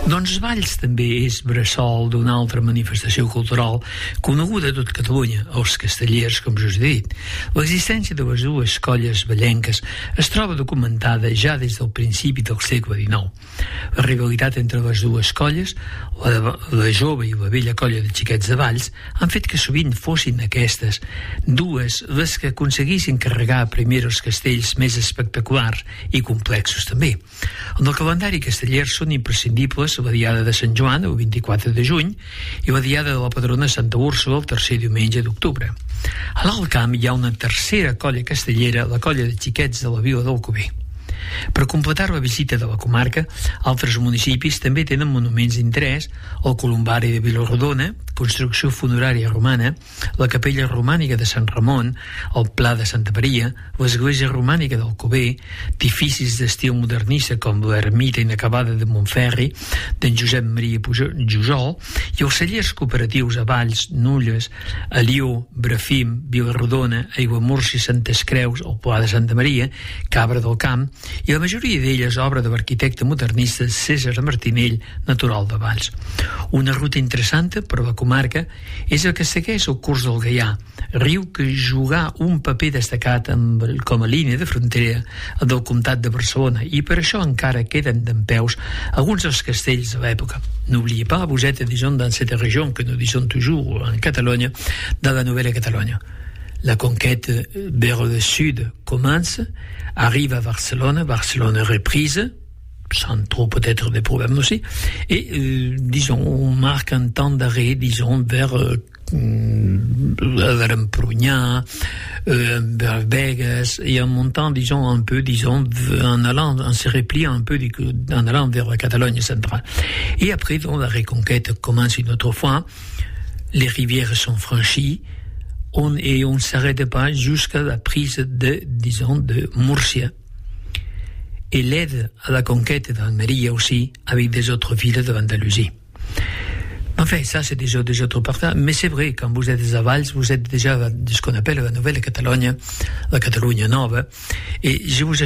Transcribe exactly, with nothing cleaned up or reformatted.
Doncs Valls també és bressol d'una altra manifestació cultural coneguda a tot Catalunya, els castellers, com us he dit. L'existència de les dues colles vallenques es troba documentada ja des del principi del segle dinou. La rivalitat entre les dues colles, la, la jove i la vella colla de xiquets de Valls, han fet que sovint fossin aquestes dues les que aconseguissin carregar primer els castells més espectaculars i complexos també. En el calendari casteller són imprescindibles la diada de Sant Joan, el vint-i-quatre de juny, i la diada de la patrona Santa Úrsula, el tercer diumenge d'octubre. A l'Alt Camp hi ha una tercera colla castellera, la colla de xiquets de la vila d'Alcover. Per completar la visita de la comarca, altres municipis també tenen monuments d'interès: el Columbari de Vilarodona, construcció funerària romana, la capella romànica de Sant Ramon, el Pla de Santa Maria, l'església romànica d'Alcover, edificis d'estil modernista com l'ermita inacabada de Montferri, d'en Josep Maria Jujol, i els cellers cooperatius a Valls, Nulles, Alió, Brafim, Vilarodona, Aiguamúrcia, Santes Creus, el Pla de Santa Maria, Cabra del Camp, i la majoria d'elles obra de l'arquitecte modernista César Martinell, natural de Valls. Una ruta interessant per la comarca és el que segueix el curs del Gaià, riu que jugà un paper destacat amb, com a línia de frontera del comtat de Barcelona, i per això encara queden dempeus alguns dels castells de l'època. N'oubliez pas, vous êtes disons dans cette région que nous disons toujours en Catalogne, dans la Nouvelle Catalogne. La conquête vers le sud commence, arrive à Barcelone, Barcelone reprise, sans trop peut-être des problèmes aussi, et euh, disons, on marque un temps d'arrêt, disons, vers, euh, vers Empunyà, euh, vers Vegas, et en montant, disons, un peu, disons, en allant, en se repliant un peu, en allant vers la Catalogne centrale. Et après, donc, la reconquête commence une autre fois, les rivières sont franchies, On, et on ne s'arrête pas jusqu'à la prise de, disons, de Murcia. Et l'aide à la conquête d'Almeria aussi, avec des autres villes de l'Andalousie. Enfin, ça, c'est déjà des autres parties. Mais c'est vrai, quand vous êtes à Valls, vous êtes déjà de ce qu'on appelle la Nouvelle Catalogne, la Catalogne Nova. Et je vous